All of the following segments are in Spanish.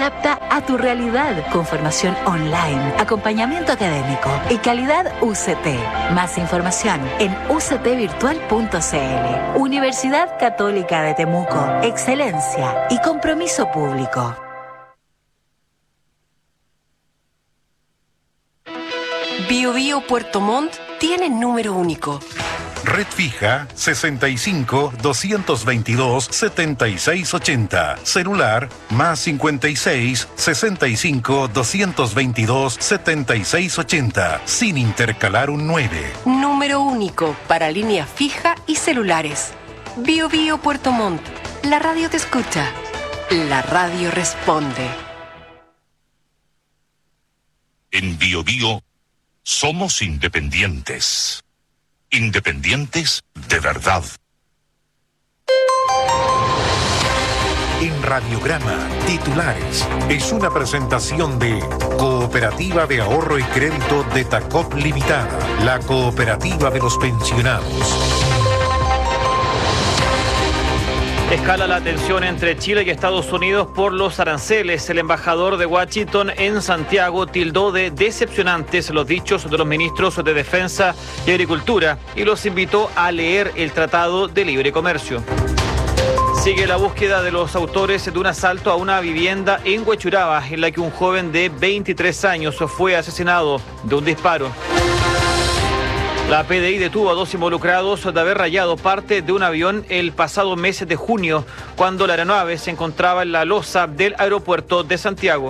adapta a tu realidad con formación online, acompañamiento académico y calidad UCT. Más información en uctvirtual.cl. Universidad Católica de Temuco. Excelencia y compromiso público. Bio Bio Puerto Montt tiene número único. Red fija 65 222 7680. Celular más 56 65 222 7680. Sin intercalar un 9. Número único para línea fija y celulares. Bio Bio Puerto Montt. La radio te escucha. La radio responde. En Bio Bio somos independientes. Independientes de verdad. En Radiograma, titulares. Es una presentación de Cooperativa de Ahorro y Crédito de Tacop Limitada, la cooperativa de los pensionados. Escala la tensión entre Chile y Estados Unidos por los aranceles. El embajador de Washington en Santiago tildó de decepcionantes los dichos de los ministros de Defensa y Agricultura y los invitó a leer el Tratado de Libre Comercio. Sigue la búsqueda de los autores de un asalto a una vivienda en Huechuraba, en la que un joven de 23 años fue asesinado de un disparo. La PDI detuvo a 2 involucrados de haber rayado parte de un avión el pasado mes de junio, cuando la aeronave se encontraba en la losa del aeropuerto de Santiago.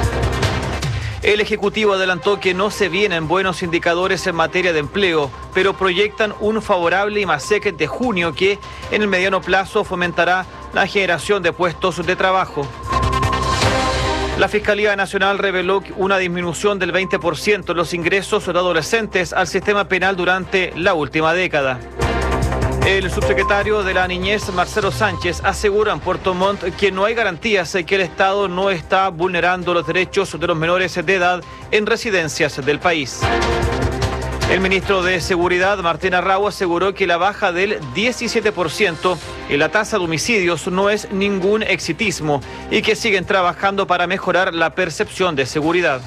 El Ejecutivo adelantó que no se vienen buenos indicadores en materia de empleo, pero proyectan un favorable IMASEC de junio que, en el mediano plazo, fomentará la generación de puestos de trabajo. La Fiscalía Nacional reveló una disminución del 20% en los ingresos de adolescentes al sistema penal durante la última década. El subsecretario de la Niñez, Marcelo Sánchez, asegura en Puerto Montt que no hay garantías de que el Estado no está vulnerando los derechos de los menores de edad en residencias del país. El ministro de Seguridad, Martín Arrau, aseguró que la baja del 17% en la tasa de homicidios no es ningún exitismo y que siguen trabajando para mejorar la percepción de seguridad.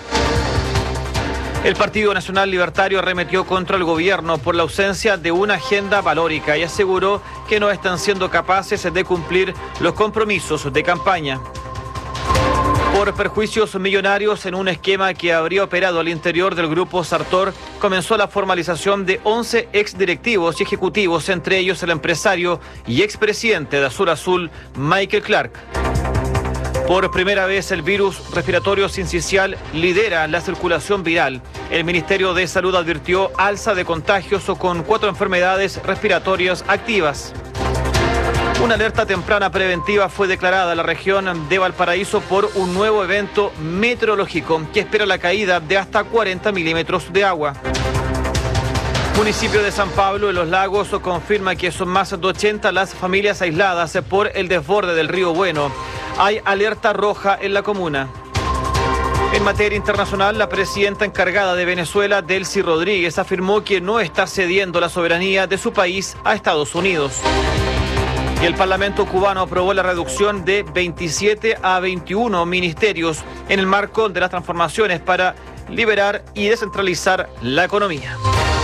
El Partido Nacional Libertario arremetió contra el gobierno por la ausencia de una agenda valórica y aseguró que no están siendo capaces de cumplir los compromisos de campaña. Por perjuicios millonarios en un esquema que habría operado al interior del grupo Sartor, comenzó la formalización de 11 exdirectivos y ejecutivos, entre ellos el empresario y expresidente de Azul Azul, Michael Clark. Por primera vez el virus respiratorio sincicial lidera la circulación viral. El Ministerio de Salud advirtió alza de contagios con 4 enfermedades respiratorias activas. Una alerta temprana preventiva fue declarada en la región de Valparaíso por un nuevo evento meteorológico que espera la caída de hasta 40 milímetros de agua. Municipio de San Pablo, en Los Lagos, confirma que son más de 80 las familias aisladas por el desborde del río Bueno. Hay alerta roja en la comuna. En materia internacional, la presidenta encargada de Venezuela, Delcy Rodríguez, afirmó que no está cediendo la soberanía de su país a Estados Unidos. Y el Parlamento cubano aprobó la reducción de 27 a 21 ministerios en el marco de las transformaciones para liberar y descentralizar la economía.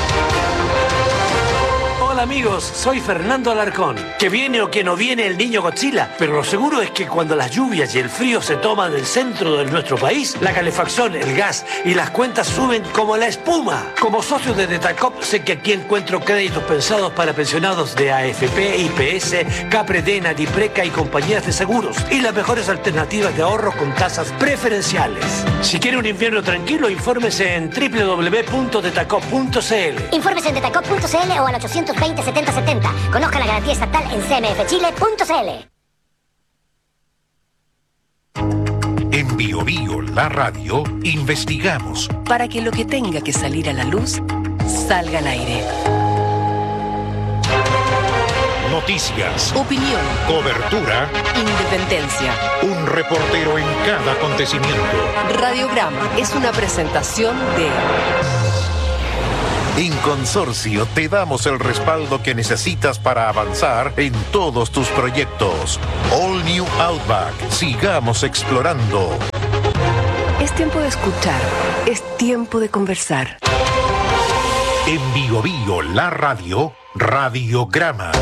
Hola amigos, soy Fernando Alarcón. Que viene o que no viene el niño Godzilla, pero lo seguro es que cuando las lluvias y el frío se toman el centro de nuestro país, la calefacción, el gas y las cuentas suben como la espuma. Como socio de Detacop sé que aquí encuentro créditos pensados para pensionados de AFP, IPS, Capredena, Dipreca y compañías de seguros y las mejores alternativas de ahorro con tasas preferenciales. Si quiere un invierno tranquilo, infórmese en www.detacop.cl. Infórmese en detacop.cl o al 820 7070. Conozca la garantía estatal en cmfchile.cl. En Bio Bio, la radio, investigamos Para que lo que tenga que salir a la luz, salga al aire. noticias, Opinión, cobertura, independencia. un reportero en cada acontecimiento. Radiograma es una presentación de... En Consorcio te damos el respaldo que necesitas para avanzar en todos tus proyectos. All New Outback. Sigamos explorando. Es tiempo de escuchar, es tiempo de conversar. En Biobío, la radio, Radiograma.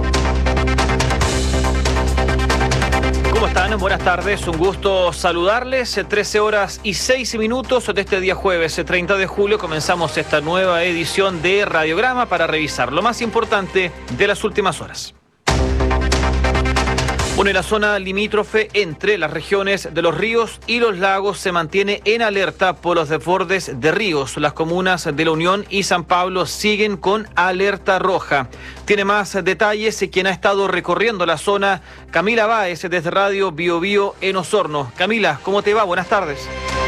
¿Cómo están? Buenas tardes, un gusto saludarles. 13 horas y 6 minutos de este día jueves 30 de julio comenzamos esta nueva edición de Radiograma para revisar lo más importante de las últimas horas. Bueno, y la zona limítrofe entre las regiones de los ríos y los lagos se mantiene en alerta por los desbordes de ríos. Las comunas de La Unión y San Pablo siguen con alerta roja. Tiene más detalles quien ha estado recorriendo la zona, Camila Báez, desde Radio Biobío en Osorno. Camila, ¿cómo te va? Buenas tardes.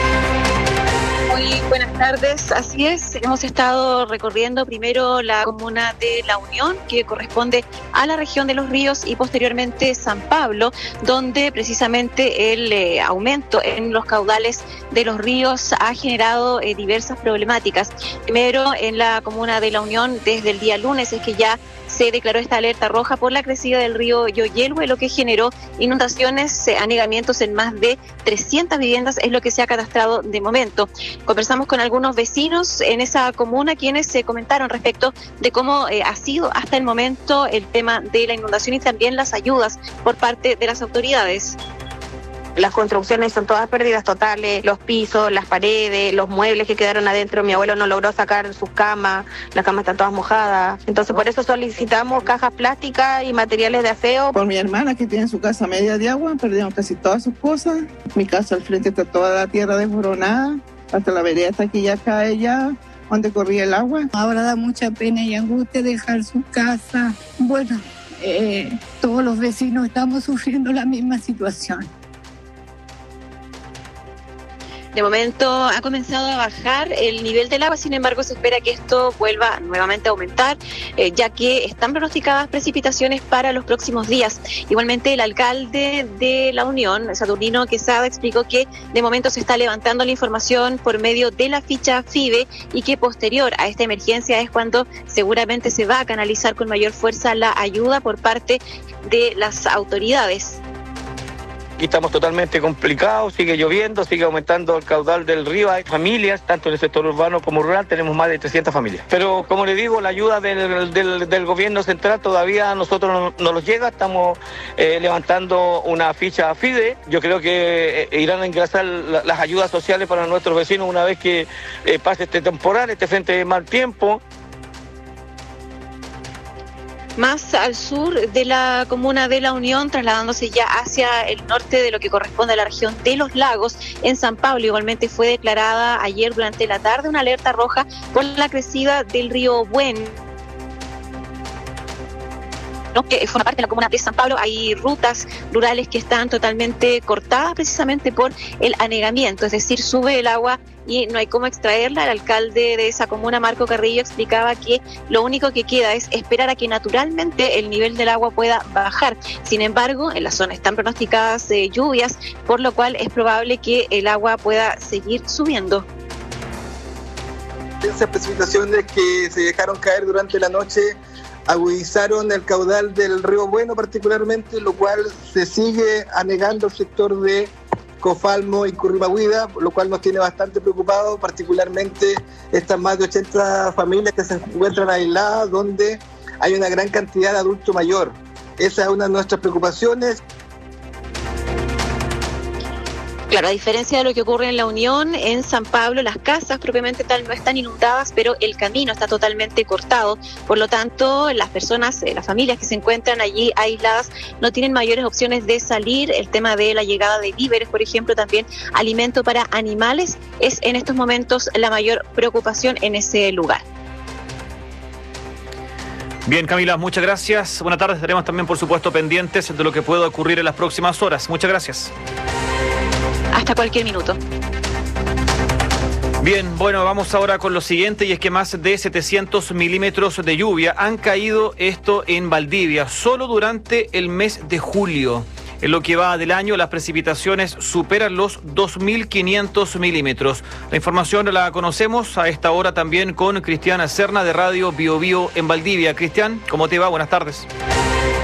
Muy buenas tardes, así es, hemos estado recorriendo primero la comuna de La Unión, que corresponde a la región de los ríos, y posteriormente San Pablo, donde precisamente el aumento en los caudales de los ríos ha generado diversas problemáticas. Primero, en la comuna de La Unión, desde el día lunes es que ya se declaró esta alerta roja por la crecida del río Yoyelhue, lo que generó inundaciones, anegamientos en más de 300 viviendas, es lo que se ha catastrado de momento. Conversamos con algunos vecinos en esa comuna quienes se comentaron respecto de cómo ha sido hasta el momento el tema de la inundación y también las ayudas por parte de las autoridades. Las construcciones son todas pérdidas totales, los pisos, las paredes, los muebles que quedaron adentro. Mi abuelo no logró sacar sus camas, las camas están todas mojadas. Entonces por eso solicitamos cajas plásticas y materiales de aseo. Por mi hermana que tiene su casa media de agua, perdieron casi todas sus cosas. Mi casa al frente está toda la tierra desboronada, hasta la vereda hasta aquí ya cae ya, donde corría el agua. Ahora da mucha pena y angustia dejar su casa. Bueno, todos los vecinos estamos sufriendo la misma situación. De momento ha comenzado a bajar el nivel del agua, sin embargo se espera que esto vuelva nuevamente a aumentar, ya que están pronosticadas precipitaciones para los próximos días. Igualmente el alcalde de La Unión, Saturnino Quesada, explicó que de momento se está levantando la información por medio de la ficha FIDE y que posterior a esta emergencia es cuando seguramente se va a canalizar con mayor fuerza la ayuda por parte de las autoridades. Aquí estamos totalmente complicados, sigue lloviendo, sigue aumentando el caudal del río. Hay familias, tanto en el sector urbano como rural, tenemos más de 300 familias. Pero como le digo, la ayuda del gobierno central todavía a nosotros no nos llega. Estamos levantando una ficha FIDE. Yo creo que irán a ingresar las ayudas sociales para nuestros vecinos una vez que pase este temporal, este frente de mal tiempo. Más al sur de la comuna de La Unión, trasladándose ya hacia el norte de lo que corresponde a la región de los lagos, en San Pablo igualmente fue declarada ayer durante la tarde una alerta roja por la crecida del río Buen, que forma parte de la comuna de San Pablo. Hay rutas rurales que están totalmente cortadas precisamente por el anegamiento, es decir, sube el agua y no hay cómo extraerla. El alcalde de esa comuna, Marco Carrillo, explicaba que lo único que queda es esperar a que naturalmente el nivel del agua pueda bajar. Sin embargo, en la zona están pronosticadas lluvias, por lo cual es probable que el agua pueda seguir subiendo. Esas precipitaciones que se dejaron caer durante la noche agudizaron el caudal del río Bueno particularmente, lo cual se sigue anegando el sector de Cofalmo y Currimahuida, lo cual nos tiene bastante preocupados, particularmente estas más de 80 familias que se encuentran aisladas, donde hay una gran cantidad de adulto mayor. Esa es una de nuestras preocupaciones. Claro, a diferencia de lo que ocurre en La Unión, en San Pablo las casas propiamente tal no están inundadas, pero el camino está totalmente cortado. Por lo tanto, las personas, las familias que se encuentran allí aisladas no tienen mayores opciones de salir. El tema de la llegada de víveres, por ejemplo, también alimento para animales, es en estos momentos la mayor preocupación en ese lugar. Bien, Camila, muchas gracias. Buenas tardes. Estaremos también, por supuesto, pendientes de lo que pueda ocurrir en las próximas horas. Muchas gracias. Hasta cualquier minuto. Bien, bueno, vamos ahora con lo siguiente, y es que más de 700 milímetros de lluvia han caído esto en Valdivia, solo durante el mes de julio. En lo que va del año, las precipitaciones superan los 2.500 milímetros. La información la conocemos a esta hora también con Cristian Serna de Radio Biobío en Valdivia. Cristian, ¿cómo te va? Buenas tardes.